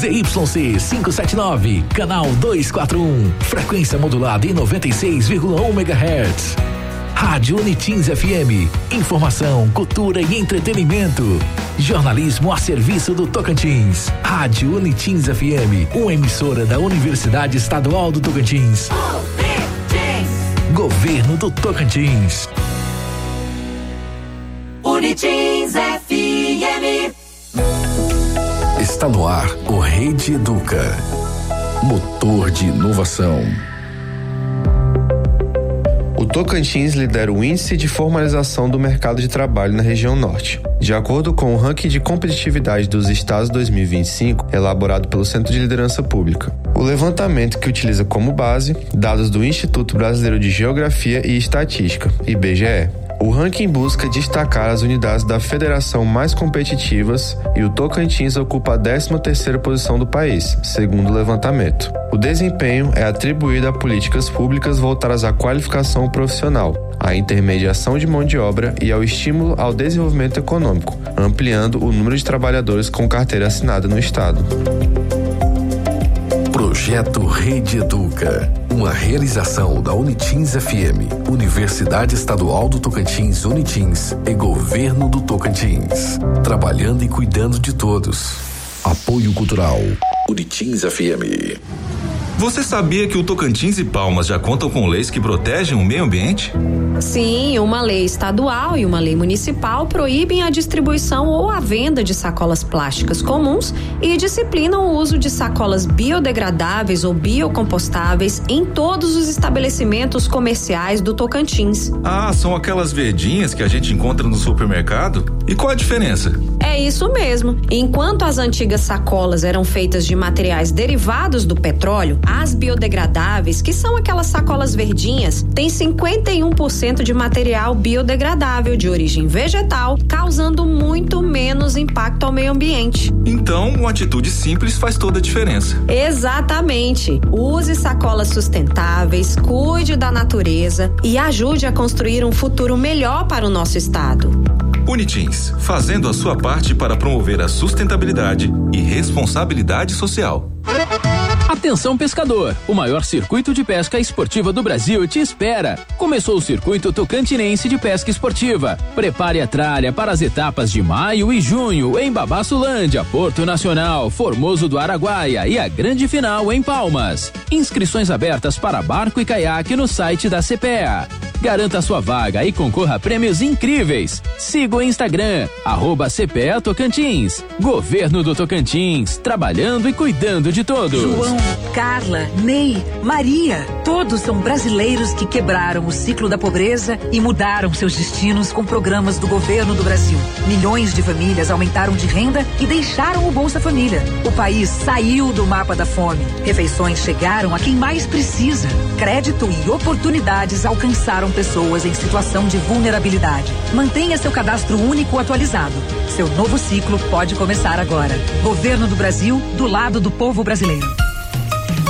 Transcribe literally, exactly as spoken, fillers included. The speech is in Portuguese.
Z Y C quinhentos e setenta e nove, canal duzentos e quarenta e um, frequência modulada em noventa e seis vírgula um megahertz. Rádio Unitins F M, informação, cultura e entretenimento. Jornalismo a serviço do Tocantins. Rádio Unitins F M, uma emissora da Universidade Estadual do Tocantins. Governo do Tocantins. Unitins F M. Está no ar o Rede Educa. Motor de inovação. O Tocantins lidera o índice de formalização do mercado de trabalho na região norte. De acordo com o ranking de competitividade dos estados dois mil e vinte e cinco, elaborado pelo Centro de Liderança Pública. O levantamento, que utiliza como base dados do Instituto Brasileiro de Geografia e Estatística, I B G E. O ranking busca destacar as unidades da federação mais competitivas e o Tocantins ocupa a décima terceira posição do país, segundo o levantamento. O desempenho é atribuído a políticas públicas voltadas à qualificação profissional, à intermediação de mão de obra e ao estímulo ao desenvolvimento econômico, ampliando o número de trabalhadores com carteira assinada no estado. Projeto Rede Educa, uma realização da Unitins F M, Universidade Estadual do Tocantins Unitins e Governo do Tocantins. Trabalhando e cuidando de todos. Apoio Cultural, Unitins F M. Você sabia que o Tocantins e Palmas já contam com leis que protegem o meio ambiente? Sim, uma lei estadual e uma lei municipal proíbem a distribuição ou a venda de sacolas plásticas comuns e disciplinam o uso de sacolas biodegradáveis ou biocompostáveis em todos os estabelecimentos comerciais do Tocantins. Ah, são aquelas verdinhas que a gente encontra no supermercado? E qual a diferença? É isso mesmo. Enquanto as antigas sacolas eram feitas de materiais derivados do petróleo, as biodegradáveis, que são aquelas sacolas verdinhas, têm cinquenta e um por cento de material biodegradável de origem vegetal, causando muito menos impacto ao meio ambiente. Então, uma atitude simples faz toda a diferença. Exatamente. Use sacolas sustentáveis, cuide da natureza e ajude a construir um futuro melhor para o nosso estado. Unitins, fazendo a sua parte para promover a sustentabilidade e responsabilidade social. Atenção pescador, o maior circuito de pesca esportiva do Brasil te espera. Começou o circuito tocantinense de pesca esportiva. Prepare a tralha para as etapas de maio e junho em Babassulândia, Porto Nacional, Formoso do Araguaia e a grande final em Palmas. Inscrições abertas para barco e caiaque no site da C P E A. Garanta sua vaga e concorra a prêmios incríveis. Siga o Instagram, arroba C P E A Tocantins. Governo do Tocantins, trabalhando e cuidando de todos. João, Carla, Ney, Maria, todos são brasileiros que quebraram o ciclo da pobreza e mudaram seus destinos com programas do governo do Brasil. Milhões de famílias aumentaram de renda e deixaram o Bolsa Família. O país saiu do mapa da fome. Refeições chegaram a quem mais precisa. Crédito e oportunidades alcançaram pessoas em situação de vulnerabilidade. Mantenha seu cadastro único atualizado. Seu novo ciclo pode começar agora. Governo do Brasil, do lado do povo brasileiro.